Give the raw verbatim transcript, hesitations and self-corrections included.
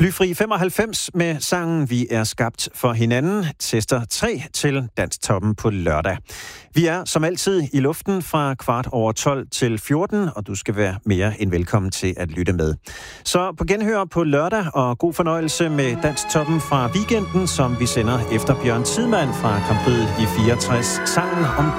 Blyfri femoghalvfems med sangen Vi er skabt for hinanden, tester tre til Dansktoppen på lørdag. Vi er som altid i luften fra kvart over tolv til fjorten, og du skal være mere end velkommen til at lytte med. Så på genhør på lørdag, og god fornøjelse med Dansktoppen fra weekenden, som vi sender efter Bjørn Tidemand fra Grand Prix i fireogtres, sangen om